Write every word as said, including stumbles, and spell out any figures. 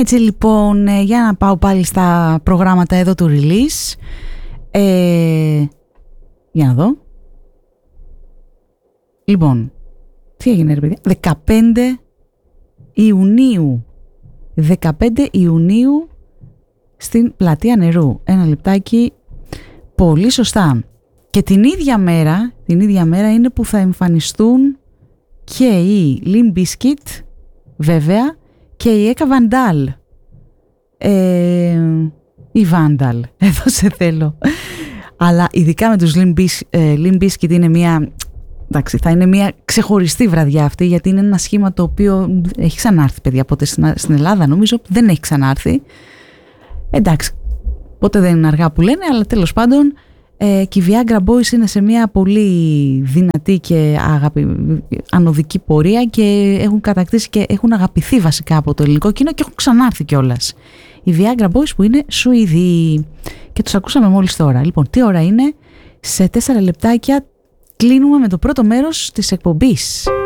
Έτσι λοιπόν, ε, για να πάω πάλι στα προγράμματα εδώ του release. Ε, για να δω. Λοιπόν, τι έγινε ρε παιδιά? δεκαπέντε Ιουνίου. δεκαπέντε Ιουνίου στην Πλατεία Νερού. Ένα λεπτάκι. Πολύ σωστά. Και την ίδια μέρα, την ίδια μέρα είναι που θα εμφανιστούν και η Limp Bizkit, βέβαια, και η Eka Vandal. Ε, η Vandal, εδώ σε θέλω. Αλλά ειδικά με τους Limp Biz, ε, Limp Bizkit είναι μια, εντάξει, θα είναι μια ξεχωριστή βραδιά αυτή, γιατί είναι ένα σχήμα το οποίο έχει ξανάρθει, παιδιά, πότε στην, στην Ελλάδα νομίζω δεν έχει ξανάρθει. Εντάξει, πότε δεν είναι αργά που λένε, αλλά τέλος πάντων ε, και οι Viagra Boys είναι σε μια πολύ δυνατή και αγαπη, ανωδική πορεία και έχουν κατακτήσει και έχουν αγαπηθεί βασικά από το ελληνικό κοινό και έχουν ξανάρθει κιόλας. Οι Viagra Boys που είναι Σουηδοί και τους ακούσαμε μόλις τώρα. Λοιπόν, τι ώρα είναι? Σε τέσσερα λεπτάκια κλείνουμε με το πρώτο μέρος της εκπομπής.